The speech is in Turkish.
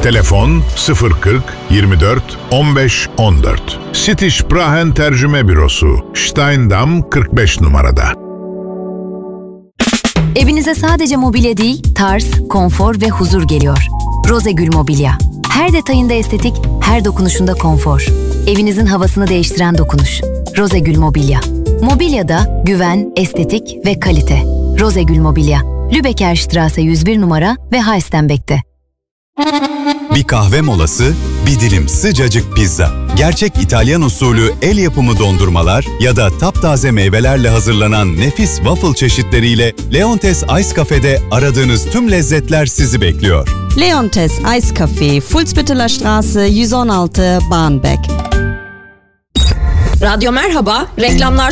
Telefon 040 24 15 14. Sitiş-Prahen Tercüme Bürosu, Steindam 45 numarada. Evinize sadece mobilya değil, tarz, konfor ve huzur geliyor. Rozegül Mobilya. Her detayında estetik, her dokunuşunda konfor. Evinizin havasını değiştiren dokunuş. Rozegül Mobilya. Mobilyada güven, estetik ve kalite. Rozegül Mobilya. Lübecker 101 numara ve Heistenbeck'te. Bir kahve molası, bir dilim sıcacık pizza. Gerçek İtalyan usulü el yapımı dondurmalar ya da taptaze meyvelerle hazırlanan nefis waffle çeşitleriyle Leontes Ice Cafe'de aradığınız tüm lezzetler sizi bekliyor. Leontes Ice Cafe, Fuhlsbütteler Straße 116, Barmbek. Radyo Merhaba, reklamlar